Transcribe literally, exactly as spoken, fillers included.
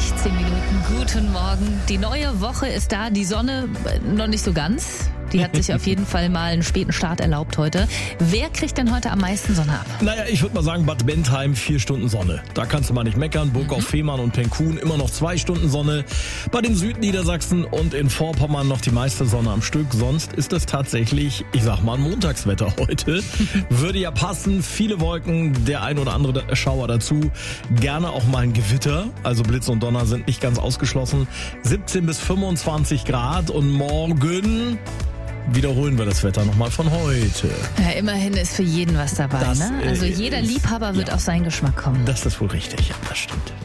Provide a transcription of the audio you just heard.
sechzehn Minuten. Guten Morgen. Die neue Woche ist da. Die Sonne noch nicht so ganz. Die hat sich auf jeden Fall mal einen späten Start erlaubt heute. Wer kriegt denn heute am meisten Sonne ab? Naja, ich würde mal sagen Bad Bentheim, vier Stunden Sonne. Da kannst du mal nicht meckern. Burg-auf-Fehmarn und Penkun immer noch zwei Stunden Sonne. Bei den Südniedersachsen und in Vorpommern noch die meiste Sonne am Stück. Sonst ist es tatsächlich, ich sag mal, ein Montagswetter heute. Würde ja passen. Viele Wolken, der ein oder andere Schauer dazu. Gerne auch mal ein Gewitter. Also Blitz und Donner sind nicht ganz ausgeschlossen. siebzehn bis fünfundzwanzig Grad und morgen wiederholen wir das Wetter nochmal von heute. Ja, immerhin ist für jeden was dabei. Das, Ne? Also äh, jeder Liebhaber wird ja. auf seinen Geschmack kommen. Das ist wohl richtig, ja, das stimmt.